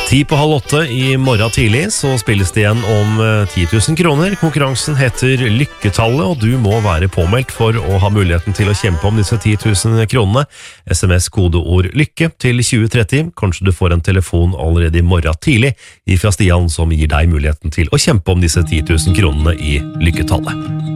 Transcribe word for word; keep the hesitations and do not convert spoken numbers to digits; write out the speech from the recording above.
Ti på halv åtte i morgen tidlig så spilles det igjen om ti tusen kroner. Konkurransen heter Lykketallet, og du må være påmeldt for å ha muligheten til å kjempe om disse ti tusen kronene. S M S kodeord lykke til tjue tretti. Kanskje du får en telefon allerede i morgen tidlig fra Stian som gir deg muligheten til å kjempe om disse ti tusen kronene i Lykketallet.